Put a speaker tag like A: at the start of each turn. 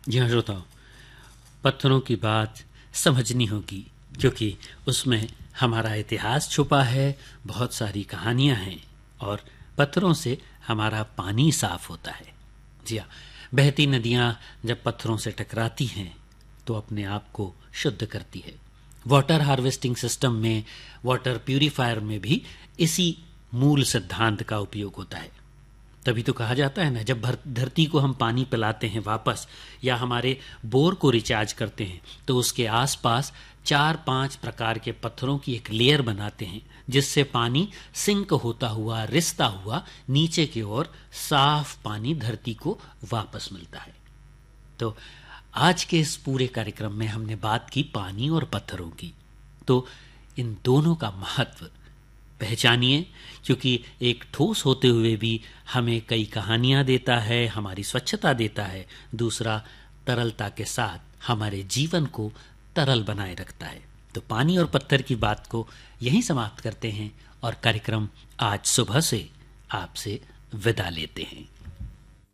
A: जी हाँ श्रोताओं, पत्थरों की बात समझनी होगी क्योंकि उसमें हमारा इतिहास छुपा है, बहुत सारी कहानियाँ हैं और पत्थरों से हमारा पानी साफ होता है। जी हाँ, बहती नदियाँ जब पत्थरों से टकराती हैं तो अपने आप को शुद्ध करती है। वाटर हार्वेस्टिंग सिस्टम में, वाटर प्यूरिफायर में भी इसी मूल सिद्धांत का उपयोग होता है। तभी तो कहा जाता है ना, जब धरती को हम पानी पिलाते हैं वापस या हमारे बोर को रिचार्ज करते हैं तो उसके आसपास 4-5 प्रकार के पत्थरों की एक लेयर बनाते हैं जिससे पानी सिंक होता हुआ, रिसता हुआ नीचे की ओर साफ पानी धरती को वापस मिलता है। तो आज के इस पूरे कार्यक्रम में हमने बात की पानी और पत्थरों की। तो इन दोनों का महत्व पहचानिए, क्योंकि एक ठोस होते हुए भी हमें कई कहानियां देता है, हमारी स्वच्छता देता है। दूसरा, तरलता के साथ हमारे जीवन को तरल बनाए रखता है। तो पानी और पत्थर की बात को यहीं समाप्त करते हैं और कार्यक्रम आज सुबह से आपसे विदा लेते हैं।